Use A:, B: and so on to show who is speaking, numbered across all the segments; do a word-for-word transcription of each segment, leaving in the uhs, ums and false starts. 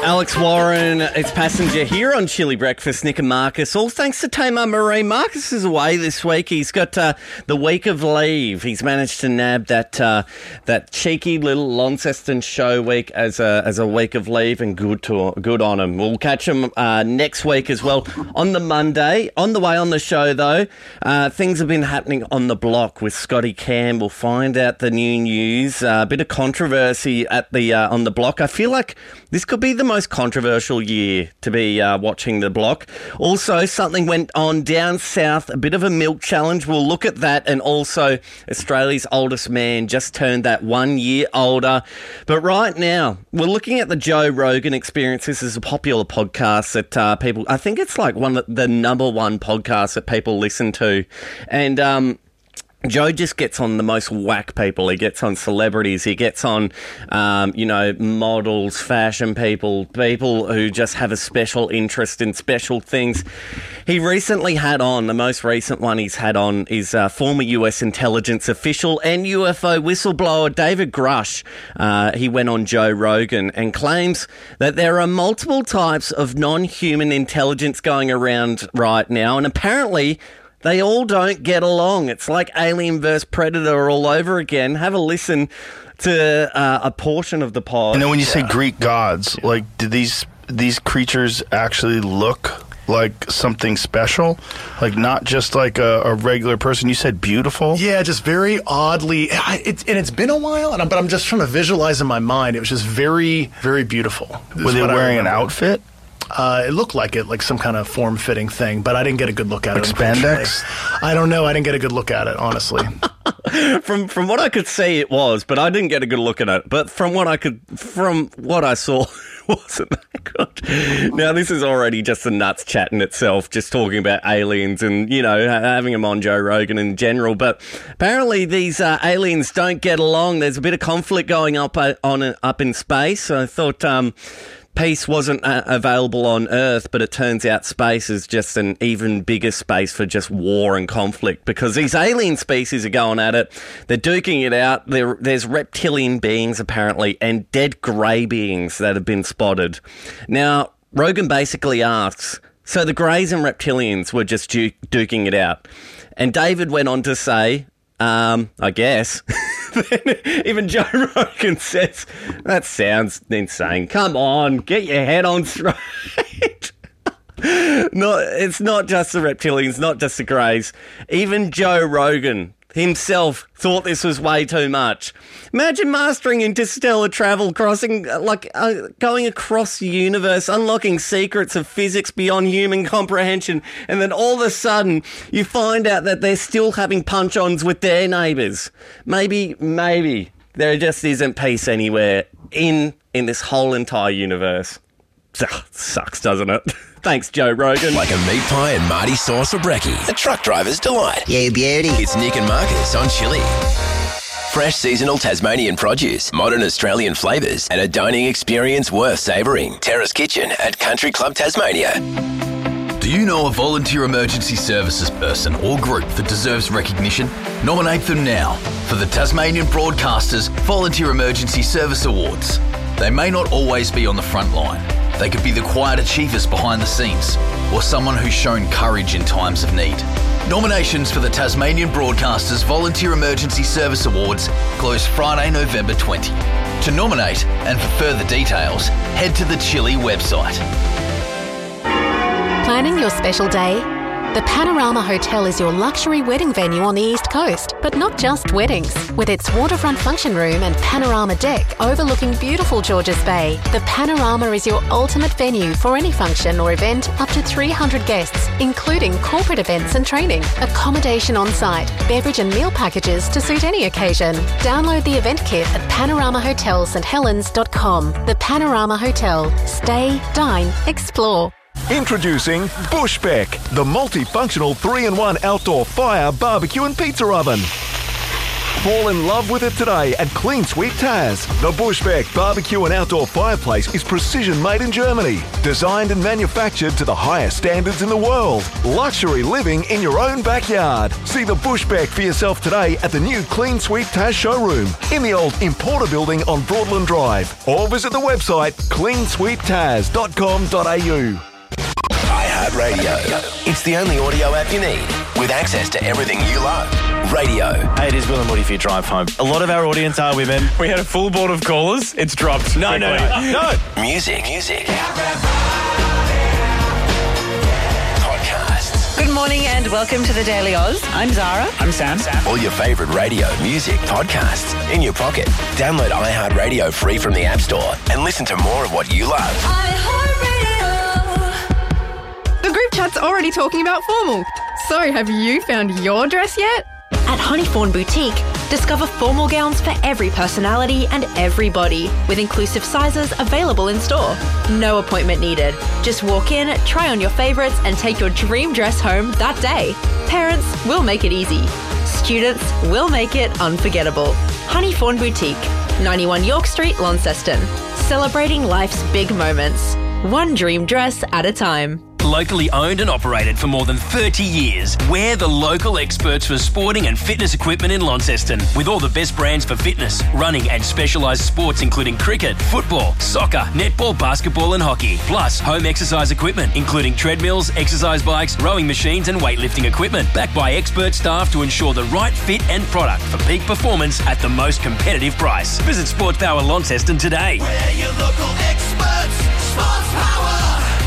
A: Alex Warren, it's Passenger here on Chili Breakfast. Nick and Marcus, all thanks to Tamar Marine. Marcus is away this week. He's got uh, the week of leave. He's managed to nab that uh, that cheeky little Launceston show week as a as a week of leave, and good to good on him. We'll catch him uh, next week as well on the Monday. On the way on the show, though, uh, things have been happening on the block with Scotty Cam. We'll find out the new news. Uh, a bit of controversy at the uh, on the block. I feel like this could be the most controversial year to be uh, watching the block. Also, something went on down south, a bit of a milk challenge. We'll look at that, and also Australia's oldest man just turned that one year older. But right now, we're looking at the Joe Rogan Experience. This is a popular podcast that uh, people, I think it's like one of the number one podcasts that people listen to. And, um, Joe just gets on the most whack people. He gets on celebrities. He gets on, um, you know, models, fashion people, people who just have a special interest in special things. He recently had on, the most recent one he's had on is uh, former U S intelligence official and U F O whistleblower David Grush. Uh, he went on Joe Rogan and claims that there are multiple types of non-human intelligence going around right now, and apparently they all don't get along. It's like Alien versus Predator all over again. Have a listen to uh, a portion of the pod.
B: And then when you say Greek gods, like, do these these creatures actually look like something special? Like, not just like a, a regular person? You said beautiful?
C: Yeah, just very oddly. It's, and it's been a while, and I'm, but I'm just trying to visualize in my mind. It was just very, very beautiful.
B: Were they wearing an outfit?
C: Uh, it looked like it, like some kind of form-fitting thing, but I didn't get a good look at
B: like
C: it.
B: Spandex?
C: I don't know. I didn't get a good look at it, honestly.
A: from from what I could see, it was, but I didn't get a good look at it. But from what I could, from what I saw, it wasn't that good. Now, this is already just a nuts chat in itself, just talking about aliens and, you know, having them on Joe Rogan in general. But apparently these uh, aliens don't get along. There's a bit of conflict going up uh, on uh, up in space. So I thought Um, peace wasn't uh, available on Earth, but it turns out space is just an even bigger space for just war and conflict, because these alien species are going at it. They're duking it out. There, there's reptilian beings, apparently, and dead grey beings that have been spotted. Now, Rogan basically asks, so the greys and reptilians were just du- duking it out. And David went on to say, um, I guess... Even Joe Rogan says, that sounds insane. Come on, get your head on straight. No, it's not just the reptilians, not just the greys. Even Joe Rogan himself thought this was way too much. Imagine mastering interstellar travel, crossing, like, uh, going across the universe, unlocking secrets of physics beyond human comprehension, and then all of a sudden you find out that they're still having punch-ons with their neighbours. Maybe, maybe there just isn't peace anywhere in in this whole entire universe. Sucks, doesn't it? Thanks, Joe Rogan.
D: Like a meat pie and Marty sauce or brekkie. A truck driver's delight.
E: You beauty.
D: It's Nick and Marcus on Chili. Fresh seasonal Tasmanian produce, modern Australian flavours, and a dining experience worth savouring. Terrace Kitchen at Country Club Tasmania.
F: Do you know a volunteer emergency services person or group that deserves recognition? Nominate them now for the Tasmanian Broadcasters Volunteer Emergency Service Awards. They may not always be on the front line. They could be the quiet achievers behind the scenes, or someone who's shown courage in times of need. Nominations for the Tasmanian Broadcasters Volunteer Emergency Service Awards close Friday, November twentieth. To nominate and for further details, head to the Chili website.
G: Planning your special day? The Panorama Hotel is your luxury wedding venue on the East Coast, but not just weddings. With its waterfront function room and panorama deck overlooking beautiful Georges Bay, the Panorama is your ultimate venue for any function or event up to three hundred guests, including corporate events and training. Accommodation on site, beverage and meal packages to suit any occasion. Download the event kit at panorama hotel st helens dot com. The Panorama Hotel. Stay, dine, explore.
H: Introducing Bushbeck, the multifunctional three in one outdoor fire, barbecue and pizza oven. Fall in love with it today at Clean Sweep Taz. The Bushbeck barbecue and outdoor fireplace is precision made in Germany. Designed and manufactured to the highest standards in the world. Luxury living in your own backyard. See the Bushbeck for yourself today at the new Clean Sweep Taz showroom in the old Importer building on Broadland Drive. Or visit the website clean sweep taz dot com dot a u.
D: iHeartRadio. It's the only audio app you need with access to everything you love. Radio.
E: Hey, it is Will and Woody for your drive home. A lot of our audience are women. We had a full board of callers. It's dropped. No, no, no, no.
D: Music. Music. Podcasts.
I: Good morning and welcome to the Daily Oz. I'm Zara.
E: I'm Sam. Sam.
D: All your favourite radio, music, podcasts in your pocket. Download iHeartRadio free from the App Store and listen to more of what you love.
J: The group chat's already talking about formal. So have you found your dress yet?
K: At Honeyfawn Boutique, discover formal gowns for every personality and every body, with inclusive sizes available in store. No appointment needed. Just walk in, try on your favourites and take your dream dress home that day. Parents will make it easy. Students will make it unforgettable. Honeyfawn Boutique, ninety-one York Street, Launceston. Celebrating life's big moments. One dream dress at a time.
L: Locally owned and operated for more than thirty years. We're the local experts for sporting and fitness equipment in Launceston, with all the best brands for fitness, running and specialised sports including cricket, football, soccer, netball, basketball and hockey. Plus home exercise equipment including treadmills, exercise bikes, rowing machines and weightlifting equipment. Backed by expert staff to ensure the right fit and product for peak performance at the most competitive price. Visit Sports Power Launceston today.
D: We're your local experts. Sports Power.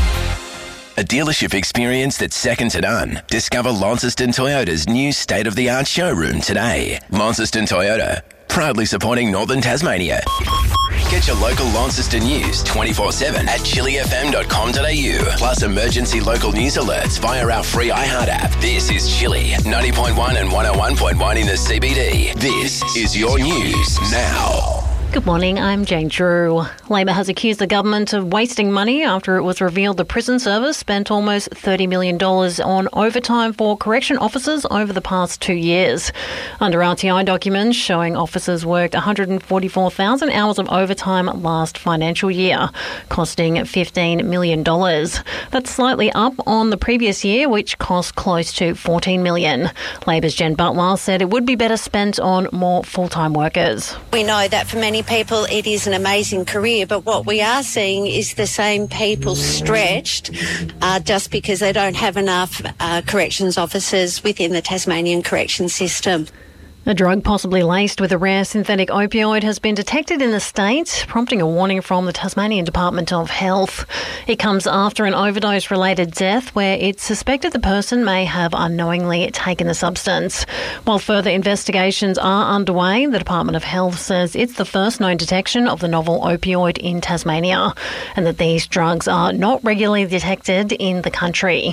D: A dealership experience that's second to none. Discover Launceston Toyota's new state-of-the-art showroom today. Launceston Toyota, proudly supporting Northern Tasmania. Get your local Launceston news twenty-four seven at chili f m dot com dot a u. Plus emergency local news alerts via our free iHeart app. This is Chili, ninety point one and one oh one point one in the C B D. This is your news now.
M: Good morning, I'm Jane Drew. Labor has accused the government of wasting money after it was revealed the prison service spent almost thirty million dollars on overtime for correction officers over the past two years. Under R T I documents showing officers worked one hundred forty-four thousand hours of overtime last financial year, costing fifteen million dollars. That's slightly up on the previous year, which cost close to fourteen million dollars. Labor's Jen Butler said it would be better spent on more full-time workers.
N: We know that for many people it is an amazing career, but what we are seeing is the same people stretched uh, just because they don't have enough uh, corrections officers within the Tasmanian correction system.
M: A drug possibly laced with a rare synthetic opioid has been detected in the state, prompting a warning from the Tasmanian Department of Health. It comes after an overdose-related death where it's suspected the person may have unknowingly taken the substance. While further investigations are underway, the Department of Health says it's the first known detection of the novel opioid in Tasmania and that these drugs are not regularly detected in the country.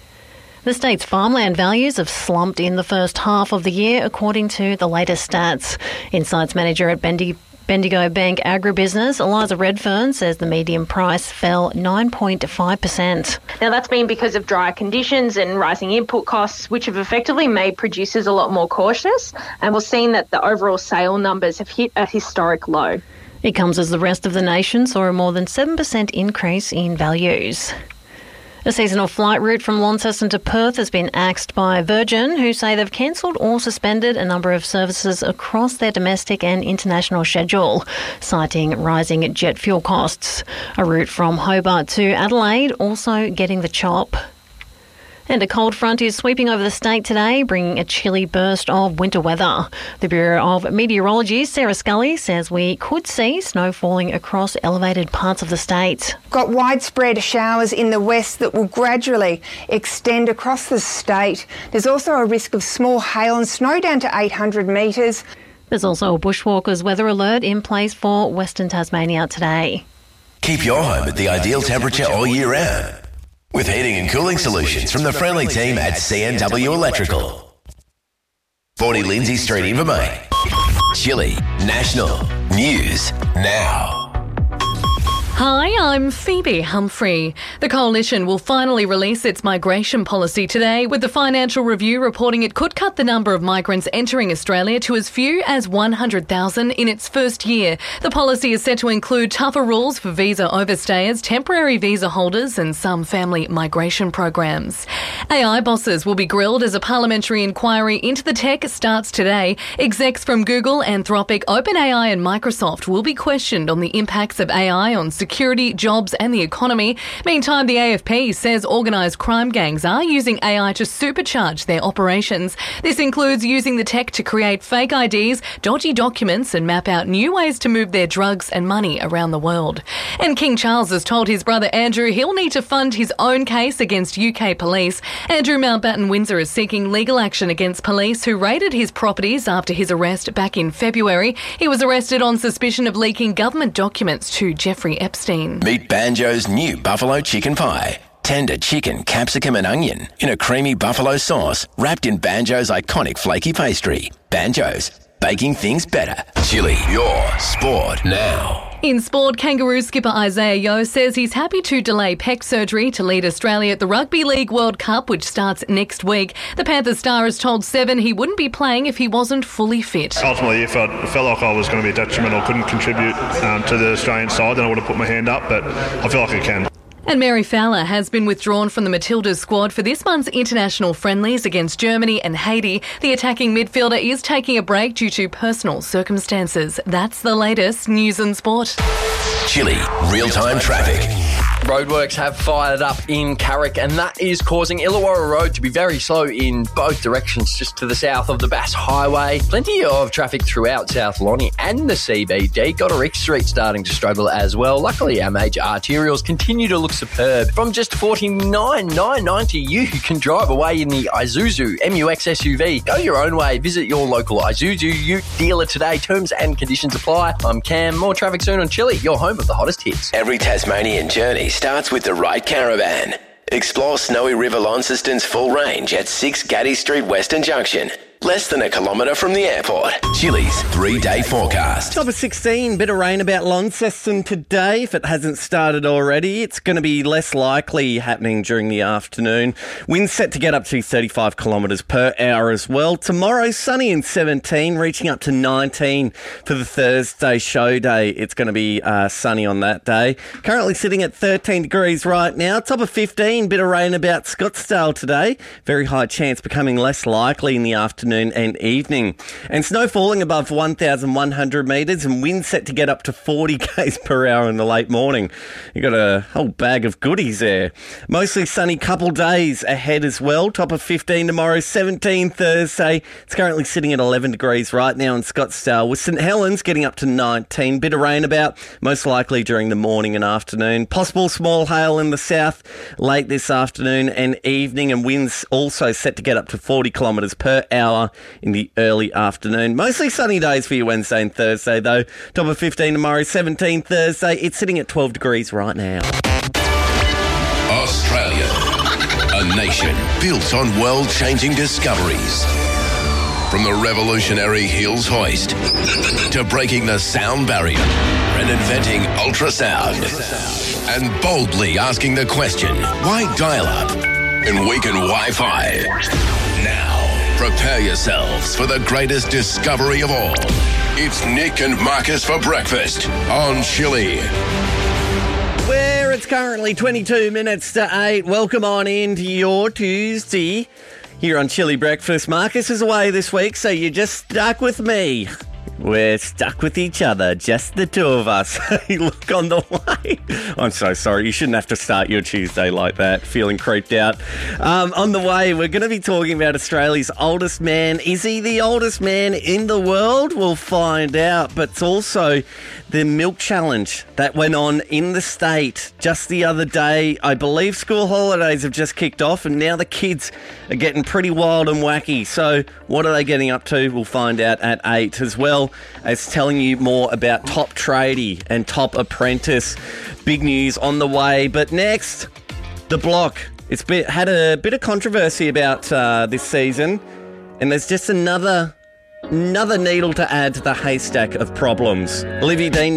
M: The state's farmland values have slumped in the first half of the year, according to the latest stats. Insights manager at Bendigo Bendigo Bank Agribusiness, Eliza Redfern, says the median price fell nine point five percent.
O: Now, that's been because of drier conditions and rising input costs, which have effectively made producers a lot more cautious, and we're seeing that the overall sale numbers have hit a historic low.
M: It comes as the rest of the nation saw a more than seven percent increase in values. A seasonal flight route from Launceston to Perth has been axed by Virgin, who say they've cancelled or suspended a number of services across their domestic and international schedule, citing rising jet fuel costs. A route from Hobart to Adelaide also getting the chop. And a cold front is sweeping over the state today, bringing a chilly burst of winter weather. The Bureau of Meteorology, Sarah Scully, says we could see snow falling across elevated parts of the state.
P: Got widespread showers in the west that will gradually extend across the state. There's also a risk of small hail and snow down to eight hundred metres.
M: There's also a bushwalkers weather alert in place for Western Tasmania today.
D: Keep your home at the ideal temperature all year round with heating and cooling solutions from the friendly team at C N W Electrical. forty Lindsay Street, Invermain. Chili National News Now.
M: Hi,
Q: I'm Phoebe Humphrey. The Coalition will finally release its migration policy today, with the Financial Review reporting it could cut the number of migrants entering Australia to as few as one hundred thousand in its first year. The policy is set to include tougher rules for visa overstayers, temporary visa holders and some family migration programs. A I bosses will be grilled as a parliamentary inquiry into the tech starts today. Execs from Google, Anthropic, OpenAI and Microsoft will be questioned on the impacts of A I on security, jobs and the economy. Meantime, the A F P says organised crime gangs are using A I to supercharge their operations. This includes using the tech to create fake I Ds, dodgy documents and map out new ways to move their drugs and money around the world. And King Charles has told his brother Andrew he'll need to fund his own case against U K police. Andrew Mountbatten Windsor is seeking legal action against police who raided his properties after his arrest back in February. He was arrested on suspicion of leaking government documents to Jeffrey Epstein.
D: Meet Banjo's new buffalo chicken pie. Tender chicken, capsicum and onion in a creamy buffalo sauce wrapped in Banjo's iconic flaky pastry. Banjo's, baking things better. Chili, your sport now.
Q: In sport, Kangaroo skipper Isaiah Yeo says he's happy to delay pec surgery to lead Australia at the Rugby League World Cup, which starts next week. The Panthers star has told Seven he wouldn't be playing if he wasn't fully fit.
R: Ultimately, if I felt like I was going to be detrimental, couldn't contribute um, to the Australian side, then I would have put my hand up, but I feel like I can.
Q: And Mary Fowler has been withdrawn from the Matildas squad for this month's international friendlies against Germany and Haiti. The attacking midfielder is taking a break due to personal circumstances. That's the latest news and sport.
D: Chili, real-time traffic.
S: Roadworks have fired up in Carrick, and that is causing Illawarra Road to be very slow in both directions, just to the south of the Bass Highway. Plenty of traffic throughout South Lonnie and the C B D. Godderick Street starting to struggle as well. Luckily, our major arterials continue to look superb. From just forty-nine thousand nine hundred ninety dollars, you can drive away in the Isuzu M U X S U V. Go your own way. Visit your local Isuzu Ute dealer today. Terms and conditions apply. I'm Cam. More traffic soon on Chili, your home of the hottest hits.
D: Every Tasmanian journey starts with the right caravan. Explore Snowy River Launceston's full range at six Gaddy Street Western Junction. Less than a kilometre from the airport. Chili's three-day forecast.
A: Top of sixteen, bit of rain about Launceston today. If it hasn't started already, it's going to be less likely happening during the afternoon. Winds set to get up to thirty-five kilometres per hour as well. Tomorrow, sunny and seventeen, reaching up to nineteen for the Thursday show day. It's going to be uh, sunny on that day. Currently sitting at thirteen degrees right now. Top of fifteen, bit of rain about Scottsdale today. Very high chance becoming less likely in the afternoon and evening. And snow falling above one thousand one hundred metres and wind set to get up to forty k's per hour in the late morning. You've got a whole bag of goodies there. Mostly sunny couple days ahead as well. Top of fifteen tomorrow, seventeen Thursday. It's currently sitting at eleven degrees right now in Scottsdale, with St Helens getting up to nineteen. Bit of rain about, most likely during the morning and afternoon. Possible small hail in the south late this afternoon and evening, and winds also set to get up to forty kilometres per hour in the early afternoon. Mostly sunny days for you Wednesday and Thursday though. Top of fifteen tomorrow, seventeen Thursday. It's sitting at twelve degrees right now.
D: Australia, a nation built on world-changing discoveries. From the revolutionary Hills hoist to breaking the sound barrier and inventing ultrasound and boldly asking the question, why dial-up and weaken Wi-Fi? Now, prepare yourselves for the greatest discovery of all. It's Nick and Marcus for breakfast on Chili.
A: Where it's currently twenty-two minutes to eight. Welcome on into your Tuesday here on Chili Breakfast. Marcus is away this week, so you're just stuck with me. We're stuck with each other, just the two of us. Look on the way. I'm so sorry. You shouldn't have to start your Tuesday like that, feeling creeped out. Um, on the way, we're going to be talking about Australia's oldest man. Is he the oldest man in the world? We'll find out. But it's also the milk challenge that went on in the state just the other day. I believe school holidays have just kicked off, and now the kids are getting pretty wild and wacky. So what are they getting up to? We'll find out at eight, as well as telling you more about Top Tradie and Top Apprentice. Big news on the way. But next, The Block. It's been, had a bit of controversy about uh, this season, and there's just another another needle to add to the haystack of problems. Olivia Dean